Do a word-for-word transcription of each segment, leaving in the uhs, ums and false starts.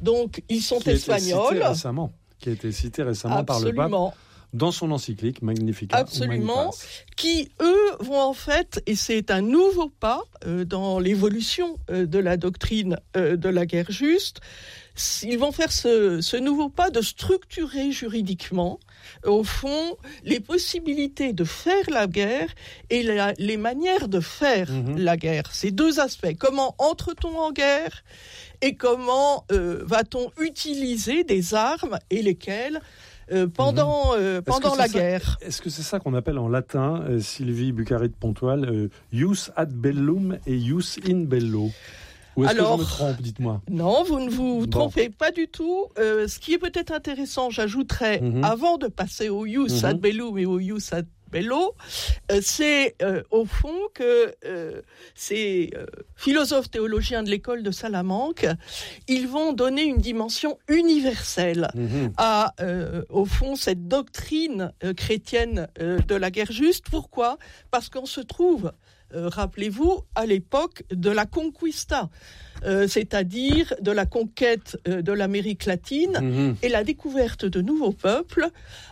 Donc, ils sont qui espagnols. A été cité récemment, qui a été cité récemment Absolument. par le pape dans son encyclique Magnificat. Absolument. Qui, eux, vont en fait, et c'est un nouveau pas euh, dans l'évolution euh, de la doctrine euh, de la guerre juste, ils vont faire ce, ce nouveau pas de structurer juridiquement, au fond, les possibilités de faire la guerre et la, les manières de faire mmh. la guerre. Ces deux aspects. Comment entre-t-on en guerre et comment euh, va-t-on utiliser des armes et lesquelles euh, pendant, mmh. euh, pendant la ça, guerre. Est-ce que c'est ça qu'on appelle en latin, euh, Sylvie Bucari de Pontoile, euh, jus ad bellum et jus in bello? Ou est-ce Alors, que je me trompe, dites-moi? Non, vous ne vous bon. trompez pas du tout. Euh, ce qui est peut-être intéressant, j'ajouterais, mm-hmm. avant de passer au jus mm-hmm. ad bellum et au jus ad bello, euh, c'est euh, au fond que euh, ces euh, philosophes théologiens de l'école de Salamanque, ils vont donner une dimension universelle mm-hmm. à, euh, au fond, cette doctrine euh, chrétienne euh, de la guerre juste. Pourquoi ? Parce qu'on se trouve... Euh, rappelez-vous, à l'époque de la conquista, euh, c'est-à-dire de la conquête euh, de l'Amérique latine mmh. et la découverte de nouveaux peuples,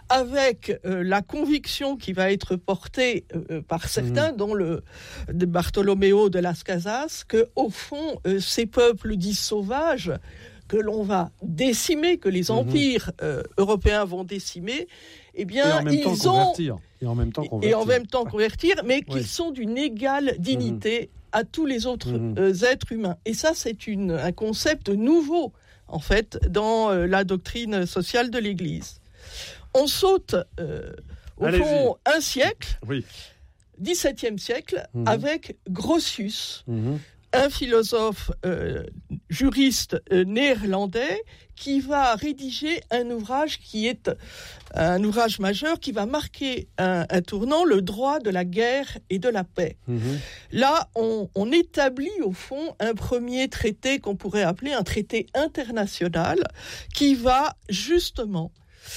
avec euh, la conviction qui va être portée euh, par certains, mmh. dont le de Bartolomeo de Las Casas, que au fond, euh, ces peuples dits sauvages, que l'on va décimer, que les empires euh, européens vont décimer, eh bien, et ils ont... Convertir. Et en même temps convertir. Et en même temps convertir, mais qu'ils oui. sont d'une égale dignité mmh. à tous les autres mmh. euh, êtres humains. Et ça, c'est une, un concept nouveau, en fait, dans euh, la doctrine sociale de l'Église. On saute, euh, au Allez-y. fond, un siècle, oui. dix-septième siècle, mmh. avec Grotius, mmh. un philosophe euh, juriste euh, néerlandais qui va rédiger un ouvrage qui est un ouvrage majeur qui va marquer un, un tournant, le droit de la guerre et de la paix. Mmh. Là, on, on établit au fond un premier traité qu'on pourrait appeler un traité international qui va justement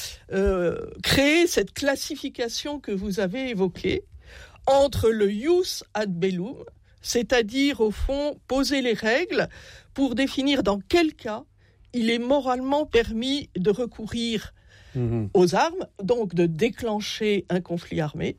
euh, créer cette classification que vous avez évoquée entre le jus ad bellum, c'est-à-dire, au fond, poser les règles pour définir dans quel cas il est moralement permis de recourir mmh. aux armes, donc de déclencher un conflit armé.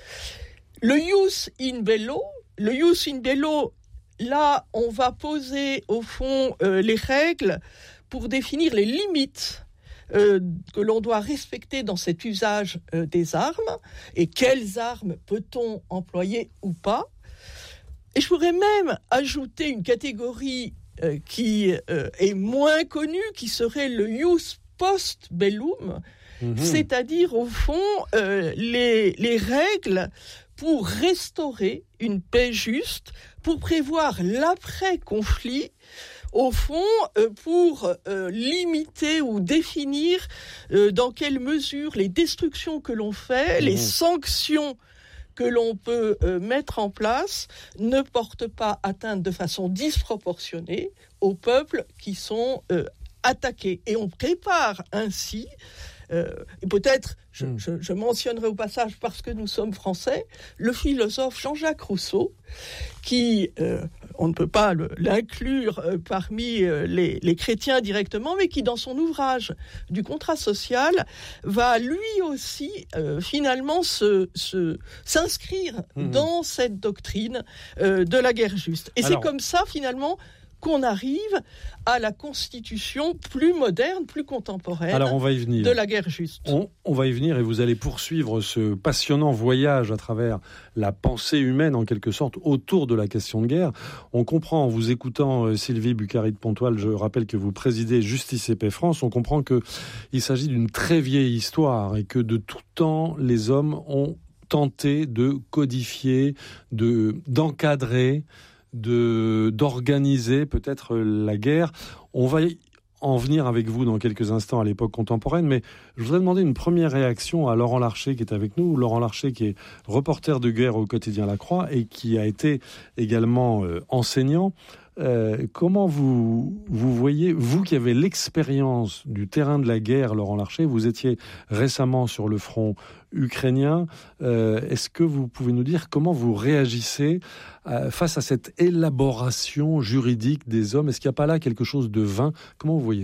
Le jus in bello, le jus in bello, là, on va poser, au fond, euh, les règles pour définir les limites euh, que l'on doit respecter dans cet usage euh, des armes, et quelles armes peut-on employer ou pas. Et je pourrais même ajouter une catégorie euh, qui euh, est moins connue, qui serait le jus post bellum, mmh. c'est-à-dire au fond euh, les, les règles pour restaurer une paix juste, pour prévoir l'après-conflit, au fond euh, pour euh, limiter ou définir euh, dans quelle mesure les destructions que l'on fait, mmh. les sanctions que l'on peut euh, mettre en place ne portent pas atteinte de façon disproportionnée aux peuples qui sont euh, attaqués. Et on prépare ainsi, euh, et peut-être, je, mm. je, je mentionnerai au passage, parce que nous sommes français, le philosophe Jean-Jacques Rousseau, qui, euh, on ne peut pas le, l'inclure euh, parmi euh, les, les chrétiens directement, mais qui, dans son ouvrage du contrat social, va lui aussi, euh, finalement, se, se, s'inscrire mmh. dans cette doctrine euh, de la guerre juste. Et Alors, c'est comme ça, finalement, qu'on arrive à la constitution plus moderne, plus contemporaine Alors on va y venir. de la guerre juste. On, on va y venir et vous allez poursuivre ce passionnant voyage à travers la pensée humaine, en quelque sorte, autour de la question de guerre. On comprend, en vous écoutant, euh, Sylvie Bucari de Pontoile, je rappelle que vous présidez Justice et Paix France, on comprend qu'il s'agit d'une très vieille histoire et que de tout temps, les hommes ont tenté de codifier, de, d'encadrer, de d'organiser peut-être la guerre. On va en venir avec vous dans quelques instants à l'époque contemporaine, mais je voudrais demander une première réaction à Laurent Larcher qui est avec nous. Laurent Larcher qui est reporter de guerre au quotidien La Croix et qui a été également euh, enseignant. Euh, comment vous, vous voyez, vous qui avez l'expérience du terrain de la guerre, Laurent Larcher, vous étiez récemment sur le front ukrainien, euh, est-ce que vous pouvez nous dire comment vous réagissez euh, face à cette élaboration juridique des hommes ? Est-ce qu'il n'y a pas là quelque chose de vain ? Comment vous voyez ?